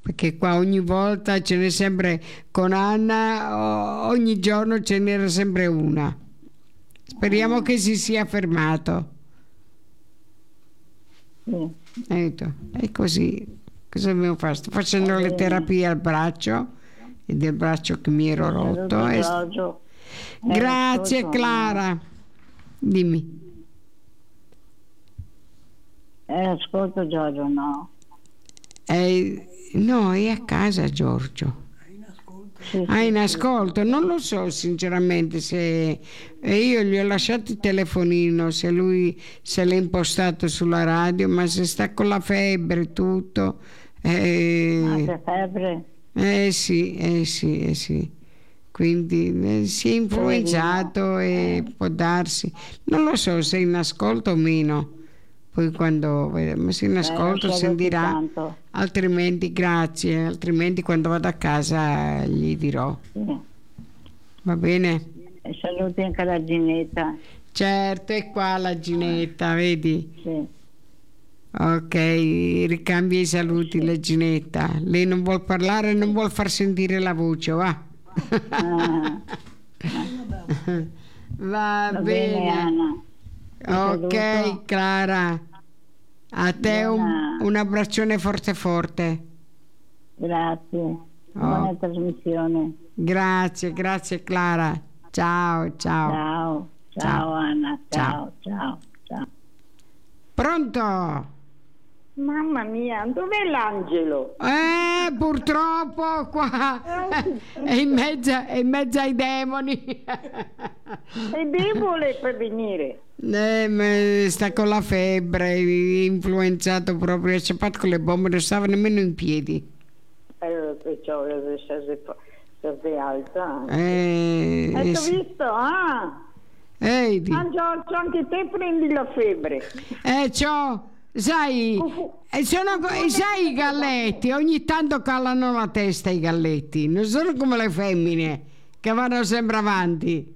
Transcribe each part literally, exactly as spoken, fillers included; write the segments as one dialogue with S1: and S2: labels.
S1: perché qua ogni volta ce n'è sempre con Anna, o- ogni giorno ce n'era sempre una. Speriamo che si sia fermato.
S2: Sì.
S1: Ecco, è così. Cosa dobbiamo fare? Sto facendo
S2: Va
S1: le
S2: bene.
S1: terapie al braccio, e del braccio che mi ero rotto.
S2: Saluto
S1: e-
S2: Giorgio. Eh,
S1: Grazie
S2: ascolto,
S1: Clara. Dimmi.
S2: Eh, ascolto Giorgio, no.
S1: Eh, no, è a casa Giorgio.
S2: Sì,
S1: Ah,
S2: sì,
S1: in
S2: sì.
S1: ascolto? Non lo so sinceramente se e io gli ho lasciato il telefonino, se lui se l'ha impostato sulla radio, ma se sta con la febbre e tutto.
S2: Ah,
S1: Eh,
S2: che febbre.
S1: eh sì, eh sì, eh sì. Quindi eh, si è influenzato e può darsi. Non lo so se è in ascolto o meno. Poi quando ma se in
S2: Eh,
S1: ascolto
S2: saluti
S1: sentirà.
S2: tanto.
S1: Altrimenti, grazie, altrimenti quando vado a casa gli dirò.
S2: Sì.
S1: Va bene?
S2: E saluti anche la Ginetta.
S1: Certo, è qua la Ginetta, vedi?
S2: Sì.
S1: Ok, ricambia i saluti, la Ginetta. Lei non vuol parlare, non vuol far sentire la voce, va?
S2: Ah,
S1: Va,
S2: va bene,
S1: bene.
S2: Anna. Ti
S1: Ok,
S2: saluto.
S1: Clara. A te un,
S2: Buona-
S1: un abbraccione forte forte.
S2: Grazie. Buona trasmissione.
S1: Grazie, grazie Clara. Ciao, ciao.
S2: Ciao. Ciao,
S1: Ciao.
S2: Anna.
S1: Ciao.
S2: Ciao, ciao, ciao.
S1: Pronto?
S3: Mamma mia, dov'è l'angelo?
S1: Eh, purtroppo qua è in mezzo, è in mezzo ai demoni.
S3: È debole per venire.
S1: Eh, ma sta con la febbre, influenzato proprio, si è fatto con le bombe, non stava nemmeno in piedi.
S3: Eh, perciò adesso se sei alta.
S1: Eh,
S3: Hai
S1: sì.
S3: visto? Ah,
S1: Ehi,
S3: ah Giorgio, anche te prendi la febbre.
S1: eh, ciò, sai, eh, sono, co- sai i galletti, ogni tanto calano la testa i galletti, non sono come le femmine che vanno sempre avanti.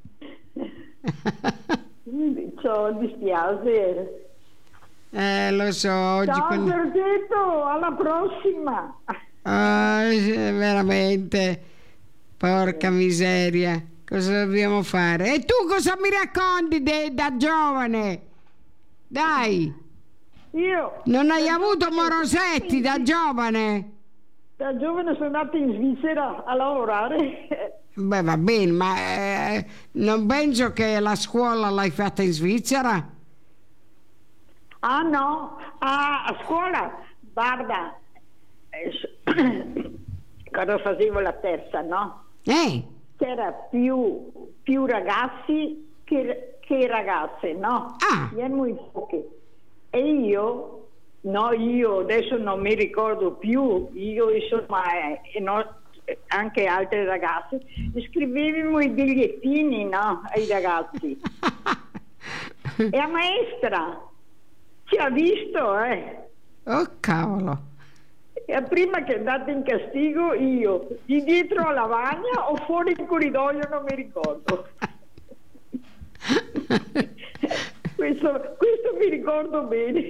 S3: Ciò dispiace.
S1: Eh, lo so, oggi
S3: Ciao
S1: con...
S3: Giorgetto, alla prossima.
S1: Ah, veramente, porca miseria, cosa dobbiamo fare? E tu cosa mi racconti de- da giovane? Dai,
S3: Io
S1: non hai
S3: da
S1: avuto
S3: giovane-
S1: morosetti da giovane?
S3: Da giovane sono andata in Svizzera a lavorare.
S1: Beh, va bene, ma eh, non penso che la scuola l'hai fatta in Svizzera?
S3: Ah no, ah, a scuola, guarda, eh, s- quando facevo la terza, no?
S1: Eh,
S3: C'era più, più ragazzi che, che ragazze, no?
S1: Ah.
S3: Erano in pochi. E io, no, io adesso non mi ricordo più, io insomma, eh, e no, anche altre ragazze, scrivevamo i bigliettini, no, ai ragazzi. E la maestra ci ha visto, eh.
S1: oh cavolo.
S3: E prima che andate in castigo io, di dietro alla lavagna o fuori in corridoio, non mi ricordo. questo, questo mi ricordo bene.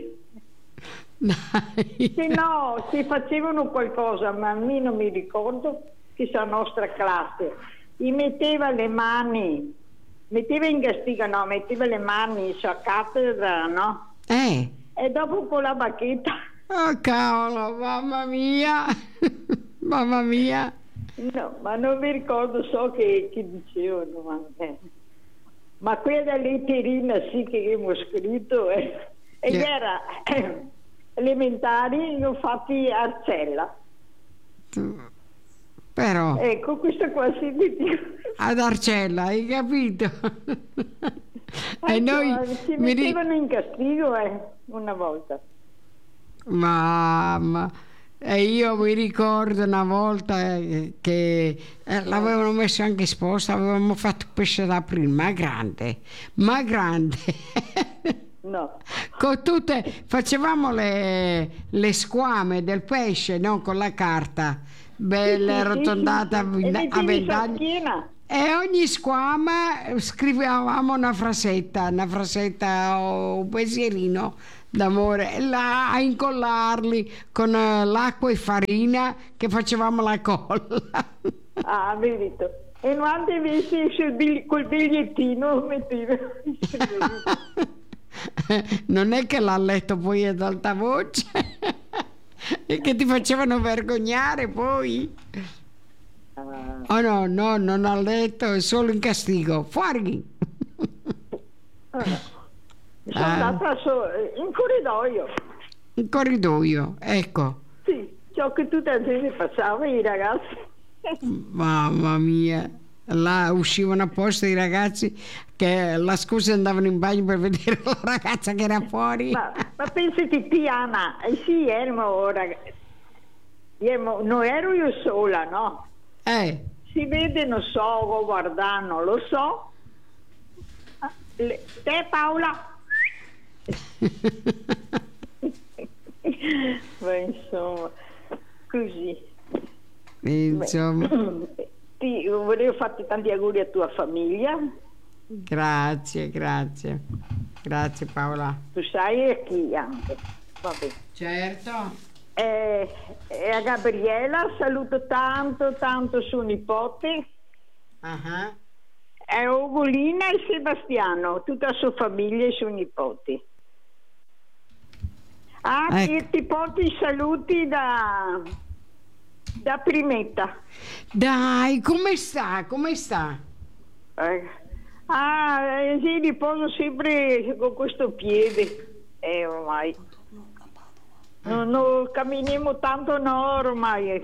S1: Dai.
S3: Se no, se facevano qualcosa, ma a me non mi ricordo, che la nostra classe gli metteva le mani, metteva in castigo, no, metteva le mani sulla cattedra, no?
S1: Eh,
S3: E dopo con la bacchetta.
S1: oh cavolo, mamma mia, mamma mia.
S3: No, ma non mi ricordo, so che, che dicevano, ma, eh. ma quella letterina sì che abbiamo scritto, eh. ed
S1: Yeah.
S3: era eh, elementari, ne ho fatti a Arcella.
S1: Però
S3: Ecco, questa qua si dice.
S1: ad Arcella, hai capito? E noi
S3: ci
S1: mi ri-
S3: mettevano in castigo eh, una volta.
S1: Mamma, e io mi ricordo una volta eh, che eh, l'avevano messo anche esposta, avevamo fatto pesce da prima, ma grande, ma grande.
S3: No.
S1: Con tutte, facevamo le, le squame del pesce, no? Con la carta, belle,
S3: Sì, sì,
S1: arrotondate
S3: sì, sì. E
S1: a
S3: mettevi sulla
S1: vent'anni.
S3: schiena.
S1: E ogni squama scrivevamo una frasetta, una frasetta o un pensierino d'amore, là, a incollarli con eh, l'acqua e farina che facevamo la colla.
S3: Ah, vedete. E quando invece sul bigli- col bigliettino mettevo.
S1: Non è che l'ha letto poi ad alta voce e che ti facevano vergognare poi.
S3: Ah,
S1: Oh no, no, non ha letto, è solo in castigo. Fuori!
S3: ah, no. Sono
S1: Ah.
S3: andata so- in corridoio.
S1: In corridoio, ecco.
S3: Sì, ciò che tutta la gente passava, i ragazzi.
S1: Mamma mia. Là uscivano apposta i ragazzi che la scusa andavano in bagno per vedere la ragazza che era fuori.
S3: Ma, ma pensati, Piana, eh sì, erano ragazzi. Erano- non ero io sola, no?
S1: Eh,
S3: Si vede, non so, guarda, non lo so. Ah, le- te Paola? Beh, insomma, così.
S1: insomma,
S3: Ti volevo farti tanti auguri a tua famiglia.
S1: grazie, grazie. Grazie Paola.
S3: Tu sai e chi anche. Vabbè.
S1: Certo.
S3: E, e a Gabriela saluto tanto, tanto suo nipote.
S1: Ah,
S3: E Ugolina e Sebastiano, tutta la sua famiglia e i suoi nipoti. Ah,
S1: Ecco.
S3: e ti porto i saluti da, da Primetta.
S1: dai, come sta? Come sta?
S3: Eh, Ah, eh, sì, riposo sempre con questo piede. Eh, ormai. Non, non camminiamo tanto, no, ormai.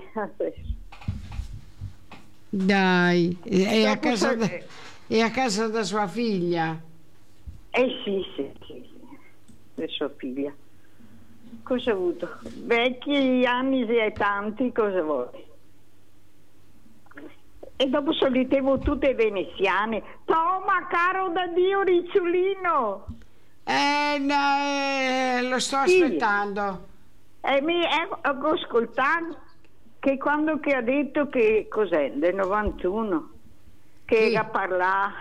S1: Dai, è a
S3: Dopo
S1: casa,
S3: sa-
S1: da, è a casa da sua figlia.
S3: Eh sì, sì, sì, sì. La sua figlia. Cosa ha avuto? Vecchi anni e tanti, cosa vuoi? E dopo solitevo tutte veneziane. Toma, caro da Dio, ricciolino!
S1: Eh, no, eh, lo sto
S3: Sì.
S1: aspettando.
S3: E mi ecco, ho ascoltato che quando che ha detto che cos'è, del novantuno, che
S1: Sì.
S3: ha parlato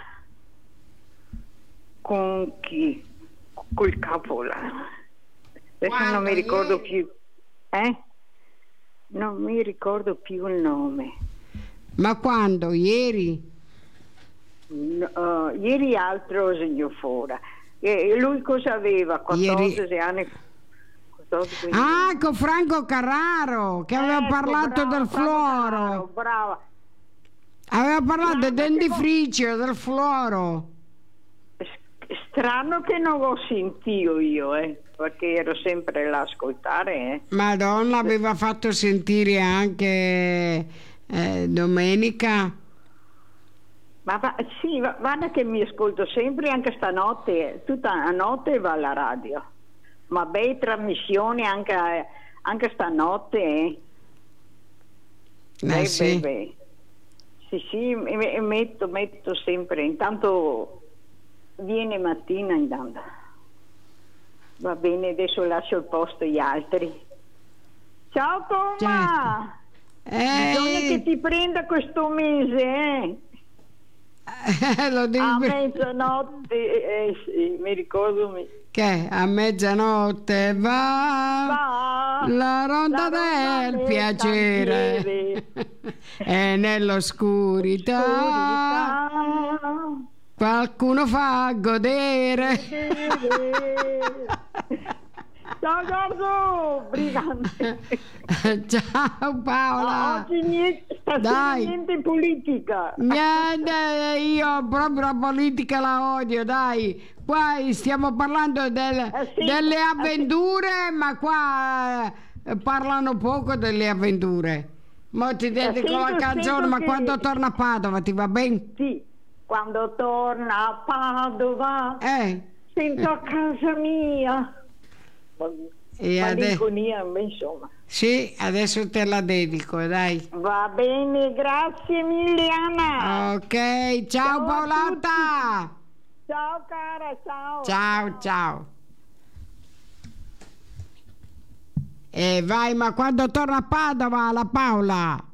S3: con chi? Col capo là. Adesso
S1: Quando?
S3: non mi ricordo
S1: Ieri?
S3: più. Eh? Non mi ricordo più il nome.
S1: Ma quando? Ieri?
S3: No, eh, ieri altro signor Fora. E lui cosa aveva? quattordici
S1: Ieri-
S3: anni. quattordici, quindici.
S1: Ah, con Franco Carraro, che aveva
S3: Ecco,
S1: parlato
S3: brava,
S1: del
S3: Franco Carraro,
S1: fluoro.
S3: brava.
S1: Aveva parlato del
S3: Brava, che
S1: dentifricio, del fluoro.
S3: Strano che non l'ho sentito io, eh, perché ero sempre là a ascoltare. Eh.
S1: Madonna, aveva fatto sentire anche eh, domenica.
S3: Ma va- sì, va- guarda che mi ascolto sempre, anche stanotte, eh, tutta la notte va alla radio. Ma bei trasmissioni anche, anche stanotte, eh.
S1: Eh,
S3: Beh,
S1: sì.
S3: beh, beh. Sì, sì, me- me- metto, metto sempre, intanto viene mattina intanto. Va bene, adesso lascio il posto agli altri. Ciao Toma! Bisogna che
S1: Eh,
S3: ti prenda questo mese, eh?
S1: lo devi
S3: A
S1: pre-
S3: mezzanotte, eh, sì, mi ricordo. Mi...
S1: che a mezzanotte va,
S3: Va,
S1: la ronda
S3: la ronda
S1: del
S3: del
S1: piacere
S3: cantiere.
S1: e nell'oscurità
S3: Oscurità.
S1: qualcuno fa godere.
S3: Ciao Gordo, brigante.
S1: Ciao Paola.
S3: Oggi niente, stasera
S1: Dai.
S3: niente politica.
S1: Niente, io proprio la politica la odio, dai. Qua stiamo parlando del-
S3: Eh sì,
S1: delle
S3: eh sì.
S1: avventure, ma qua eh, parlano poco delle avventure. Mo ti dedico
S3: sento-
S1: la canzone,
S3: sento
S1: ma
S3: che-
S1: quando torna a Padova ti va bene?
S3: Sì, quando torna a Padova,
S1: Eh,
S3: sento a casa mia.
S1: e ade-
S3: Malinconia, beh, insomma.
S1: sì, adesso te la dedico, dai.
S3: Va bene, grazie mille Anna.
S1: Ok, ciao
S3: Ciao a
S1: Paolata.
S3: Ciao cara, ciao.
S1: Ciao, ciao. E vai, ma quando torna a Padova la Paola?